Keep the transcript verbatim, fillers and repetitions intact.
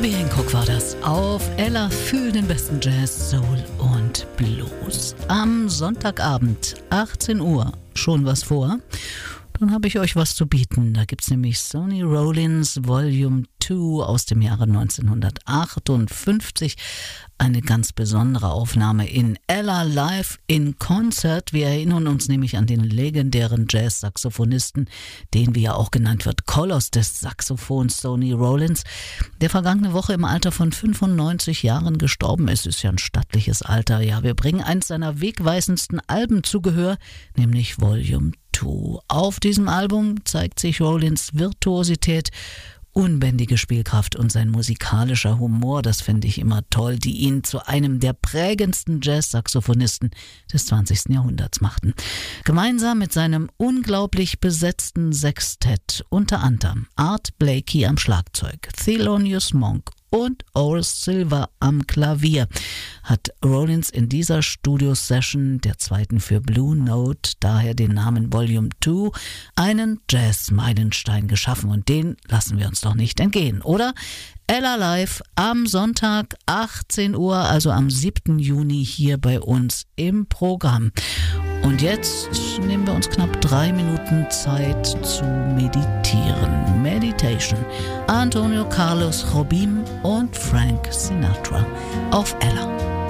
Herbie Hancock war das. Auf Ella für den besten Jazz, Soul und Blues. Am Sonntagabend, achtzehn Uhr, schon was vor? Dann habe ich euch was zu bieten. Da gibt's nämlich Sonny Rollins Volume zwei aus dem Jahre neunzehnhundertachtundfünfzig. Eine ganz besondere Aufnahme in Ella Live in Concert. Wir erinnern uns nämlich an den legendären Jazz-Saxophonisten, den wie ja auch genannt wird, Koloss des Saxophons, Sonny Rollins, der vergangene Woche im Alter von fünfundneunzig Jahren gestorben ist. Ist ja ein stattliches Alter. Ja, wir bringen eins seiner wegweisendsten Alben zu Gehör, nämlich Volume zwei. Auf diesem Album zeigt sich Rollins Virtuosität, unbändige Spielkraft und sein musikalischer Humor, das finde ich immer toll, die ihn zu einem der prägendsten Jazz-Saxophonisten des zwanzigsten Jahrhunderts machten. Gemeinsam mit seinem unglaublich besetzten Sextett, unter anderem Art Blakey am Schlagzeug, Thelonious Monk und Horace Silver am Klavier, hat Rollins in dieser Studio-Session, der zweiten für Blue Note, daher den Namen Volume zwei, einen Jazz-Meilenstein geschaffen und den lassen wir uns doch nicht entgehen, oder? Ella Live am Sonntag, achtzehn Uhr, also am siebten Juni hier bei uns im Programm. Und jetzt nehmen wir uns knapp drei Minuten Zeit zu meditieren. Meditation. Antonio Carlos Jobim und Frank Sinatra auf Ella.